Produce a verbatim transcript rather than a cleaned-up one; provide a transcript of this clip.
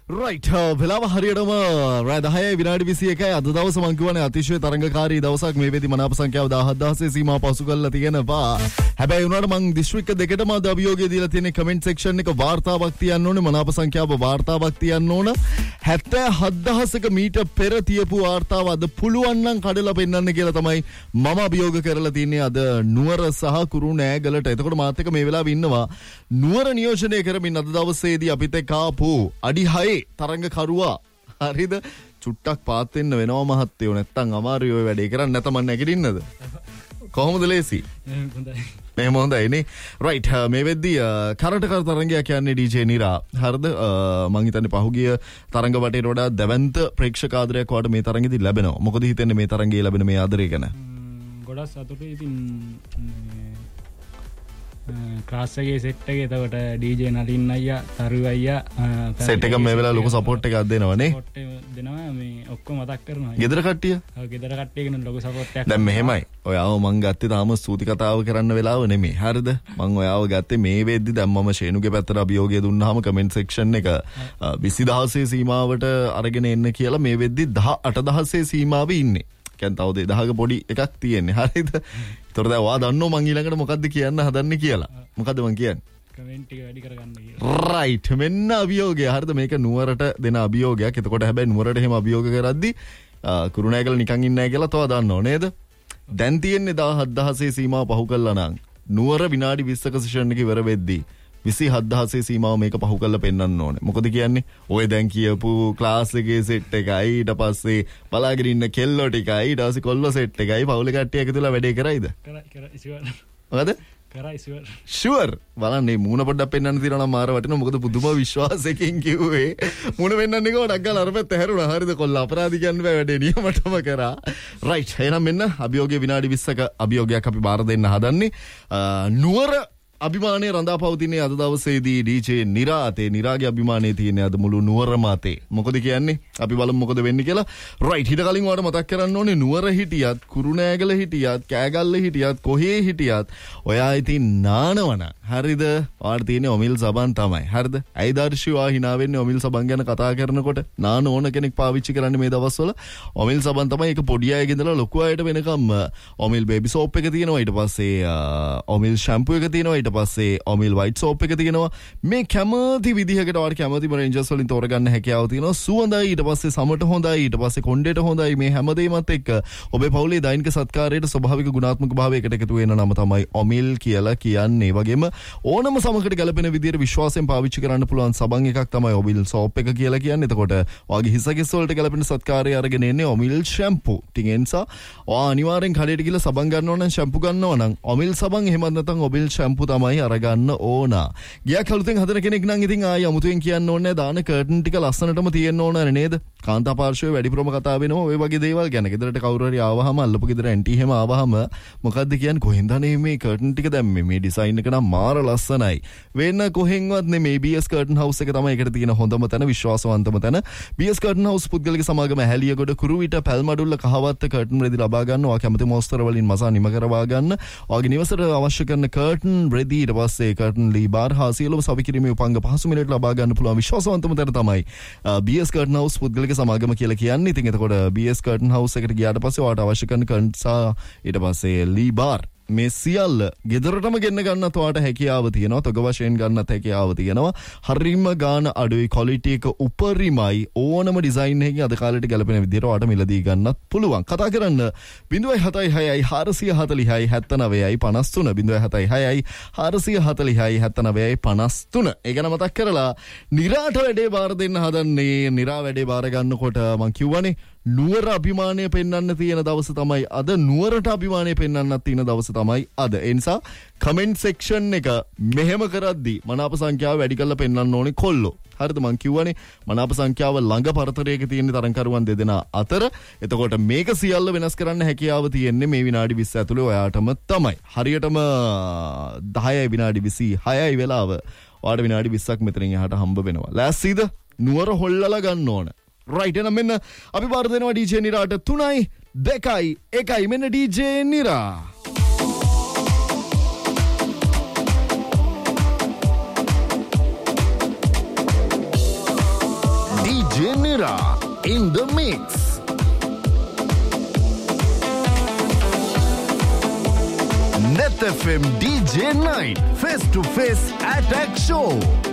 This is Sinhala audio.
right වෙලාව හරියටම රාත් දහයයි විනාඩි විසි එකයි අද දවස මං කියවනේ අතිශය තරංගකාරී දවසක් මේ වෙදි මනාප සංඛ්‍යාව දහහත් දහසේ සීමා පසු කරලා තියෙනවා. හැබැයි උනාට මං දිස්ත්‍රික්ක දෙකටම අද අභියෝගය දීලා තියෙන කමෙන්ට් සෙක්ෂන් එක වාර්තාවක් තියන්න ඕනේ මනාප සංඛ්‍යාව වාර්තාවක් තියන්න ඕන. හැත්තෑ හත්දහසක මීට පෙර තියපු වාර්තාව අද පුළුවන් නම් කඩලා පෙන්නන්න කියලා තමයි මම අභියෝග කරලා තින්නේ අද නුවර සහ කුරුණෑගලට. එතකොට මාත් එක්ක මේ වෙලාවේ ඉන්නවා නුවර නියෝජනය කරමින් අද දවසේදී අපිට කාපු අඩි හය තරංගකරුවා. හරිද? චුට්ටක් පාත් වෙන්න වෙනවා මහත්තයෝ. නැත්තම් අමාරුයි ඔය වැඩේ කරන්න නැත මන් නැගිටින්නද? කොහොමද ලේසි? හොඳයි. මේ මොහොතයි නේ. රයිට් මේ වෙද්දී කරට කර තරංගයක් කියන්නේ ඩීජේ නිරා. හරිද? මං හිතන්නේ පහුගිය තරංග වටේට වඩා දැවැන්ත ප්‍රේක්ෂක ආදරයක් වාට මේ තරංගෙදී ලැබෙනවා. මොකද හිතන්නේ මේ තරංගයේ ලැබෙන මේ ආදරය ගැන? ගොඩක් සතුටුයි. ඉතින් ක්ලාස් එකේ සෙට් එකේ එතකොට ඩීජේ නලින් අයියා, තරු අයියා සෙට් එක මේ වෙලාව ලොකු සපෝට් එකක් දෙනවනේ. සපෝට් දෙනවා මේ ඔක්කොම මතක් කරනවා. ගෙදර කට්ටිය? ඔව් ගෙදර කට්ටියගෙන ලොකු සපෝට් එකක්. දැන් මෙහෙමයි. ඔයාව මං ගත්තේ තාම ස්තුති කතාව කරන්න වෙලාව නෙමෙයි. හරිද? මං ඔයාව ගත්තේ මේ වෙද්දි දැන් මම ෂේනුගේ පැත්තට අභියෝගය දුන්නාම කමෙන්ට් සෙක්ෂන් එක විසි දහසේ සීමාවට අරගෙන එන්න කියලා මේ වෙද්දි දහඅට දහසේ සීමාවේ ඉන්නේ. දැන් තව දෙදහක පොඩි එකක් තියෙන්නේ. හරිද? ඒතර දැන් ඔයා දන්නෝ මං ඊළඟට මොකද්ද කියන්න හදන්නේ කියලා. මොකද්ද මං කියන්නේ? කමෙන්ට් ටික වැඩි කරගන්න කියලා. රයිට් මෙන්න අභියෝගය. හරිද? මේක නුවරට දෙන අභියෝගයක්. එතකොට හැබැයි නුවරට එහෙම අභියෝග කරද්දි කුරුණෑගල නිකන් ඉන්නේ නැහැ කියලා තව දන්නව නේද? දැන් තියෙන්නේ දහහත් දහසේ සීමාව පහු කළා නම් නුවර විනාඩි විස්සක සෙෂන් එක ඉවර වෙද්දී විසි හත් දහසේ සීමාව මේක පහු කරලා පෙන්වන්න ඕනේ. මොකද කියන්නේ? ඔය දැන් කියපු ක්ලාස් එකේ සෙට් එකයි ඊට පස්සේ බලාගෙන ඉන්න කෙල්ලෝ ටිකයි ඊට පස්සේ කොල්ලෝ සෙට් එකයි පවුලේ කට්ටිය එකතුලා වැඩේ කරයිද? කරයි කරයි ෂුවර්. මොකද? කරයි ෂුවර්. ෂුවර්. බලන්න මේ මූණ පොඩ්ඩක් පෙන්වන්න තියෙනවා නම් මාර වටිනවා. මොකද පුදුම විශ්වාසයෙන් කිව්වේ. මූණ පෙන්වන්නේ කොහොමද? ගාලා අර පැත්ත හැරුණා. හරිද? කොල්ල අපරාධි කියන්න බෑ වැඩේ නියමටම කරා. රයිට්. එහෙනම් මෙන්න අභියෝගයේ විනාඩි විස්සක අභියෝගයක් අපි බාර දෙන්න හදන්නේ. නුවර අභිමානයේ රඳා පවතින්නේ අද දවසේදී ඩීජේ නිරා අතේ. නිරාගේ අභිමානයේ තියෙන්නේ අද මුළු නුවරම අතේ. මොකද කියන්නේ? අපි බලමු මොකද වෙන්නේ කියලා. රයිට් හිට කලින් ඔයාලට මතක් කරන්න ඕනේ නුවර හිටියත්, කුරුණෑගල හිටියත්, කෑගල්ල හිටියත්, කොහේ හිටියත් ඔයා ඉතින් නානවන. හරිද? ඔයාලට තියෙන්නේ ඔමිල් සබන් තමයි. හරිද? ඇයි දර්ශි ඔයා hina වෙන්නේ ඔමිල් සබන් ගැන කතා කරනකොට? නාන ඕන කෙනෙක් පාවිච්චි කරන්නේ මේ දවස්වල ඔමිල් සබන් තමයි. ඒක පොඩි අයගේ ඉඳලා ලොකු අයට වෙනකම් ඔමිල් බේබි සෝප් එක තියෙනවා. ඊට පස්සේ ඔමිල් ෂැම්පූ එක තියෙනවා. ඊට පස්සේ ඔමිල් වයිට් සෝප් එක තියෙනවා. මේ කැමති විදිහකට ඔයාලට කැමතිම රේන්ජර්ස් වලින් තෝරගන්න හැකියාව තියෙනවා. සුවඳයි, ඊට පස්සේ සමට හොඳයි, ඊට පස්සේ කොණ්ඩේට හොඳයි. මේ හැමදේමත් එක්ක ඔබේ පවුලේ දෛනික සත්කාරයට ස්වභාවික ගුණාත්මක භාවයකට එකතු වෙන නම තමයි ඔමිල් කියලා කියන්නේ. වගේම ඕනම සමකට ගැලපෙන විදිහට විශ්වාසයෙන් පාවිච්චි කරන්න පුළුවන් සබන් එකක් තමයි ඔමිල් සෝප් එක කියලා කියන්නේ. එතකොට ඔයාගේ හිස කිස් වලට ගැලපෙන සත්කාරය අරගෙන එන්නේ ඔමිල් ෂැම්පූ. ටික එන්සා ඔයා අනිවාර්යෙන් කඩේට ගිහලා සබන් ගන්නව නම් ෂැම්පූ ගන්නව නම් ඔමිල් සබන් එහෙමත් නැත්නම් ඔමිල් ෂැම්පූ තමයි අරගන්න ඕන. ගියක් අලුතෙන් හදන කෙනෙක් නම් ඉතින් ආයි අමුතුවෙන් කියන්න ඕනේ දාන කර්ටන් ටික ලස්සනටම තියෙන්න ඕන නේද? කාන්තා පාර්ශ්වයේ වැඩිපුරම කතා වෙනවා ඔය වගේ දේවල් ගැන. ගෙදරට කවුරු හරි ආවහම අල්ලපු ගෙදර ඇන්ටි එහෙම ආවහම මොකද්ද කියන්නේ? කොහෙන්ද මේ කර්ටන් ටික දැම්මේ? මේ ඩිසයින් එක නම් මාර ලස්සනයි. වෙන කොහෙන්වත් නෙමේ. බී එස් කර්ටන් හවුස් එක තමයි ඒකට තියෙන හොඳම තැන, විශ්වාසවන්තම තැන. බී එස් කර්ටන් හවුස් පුද්ගලික සමාගම හැලියගොඩ කුරුවිට පැල්මඩුල්ල කහවත්ත කර්ටන් රෙදි ලබා ගන්න. ඔයා කැමති මොස්තර වලින් මසා නිම කරවා ගන්න. ඔයාගේ නිවසට අවශ්‍ය කරන කර්ටන් රෙදි ඊට පස්සේ කර්ටන් ලී බාර් හා සියලුම සවිකිරීමේ උපංග පහසු මිලට ලබා ගන්න පුළුවන් විශ්වාසවන්තම තැන තමයි බී එස් කර්ටන් හවුස් පුද්ගලික සමාගම කියලා කියන්නේ. ඉතින් එතකොට බී එස් කර්ටන් හවුස් එකට ගියාට පස්සේ ඔයාට අවශ්‍ය කරන කර්ටන් සහ ඊට පස්සේ ලී බාර් මේ සියල්ල ගෙදරටම ගෙන්න ගන්නත් ඔයාට හැකියාව තියෙනවා. තොග වශයෙන් ගන්නත් හැකියාව තියෙනවා. හරිම ගාන අඩුයි, ක්වොලිටි එක උපරිමයි. ඕනම ඩිසයින් එකකින් අද කාලේට ගැලපෙන විදිහට ඔයාට මිලදී ගන්නත් පුළුවන්. කතා කරන්න ज़ीरो सात सात छह चार चार चार सात नौ पाँच तीन ज़ीरो सात सात छह चार चार चार सात नौ पाँच तीन. ඒක නම් මතක් කරලා නිරාට වැඩේ බාර දෙන්න හදන්නේ. නිරා වැඩේ බාර ගන්නකොට මම කියවනේ නුවර අභිමානය පෙන්වන්න තියෙන දවස තමයි අද. නුවරට අභිමානය පෙන්වන්නත් තියෙන දවස තමයි අද. ඒ නිසා කමෙන්ට් සෙක්ෂන් එක මෙහෙම කරද්දී මනාප සංඛ්‍යාව වැඩි කරලා පෙන්වන්න ඕනේ කොල්ලෝ. හරිද? මං කියවනේ මනාප සංඛ්‍යාව ළඟ පරතරයක තියෙන තරංකරුවන් දෙදෙනා අතර. එතකොට මේක සියල්ල වෙනස් කරන්න හැකියාව තියෙන්නේ මේ විනාඩි විස්ස ඇතුලේ ඔයාටම තමයි. හරියටම දහයයි විනාඩි විසිහයයි වෙලාව. ඔයාට විනාඩි විස්සක් මෙතනින් එහාට හම්බ වෙනවා. ලෑස්තිද? නුවර හොල්ලලා ගන්න ඕන. රයිට්. එහෙනම් මෙන්න අපි බාර දෙනවා ඩීජේ නිරාට තුනයි දෙකයි එකයි. මෙන්න DJ නිරා. J Nira in the mix. Net F M D J Night Face to Face Attack Show.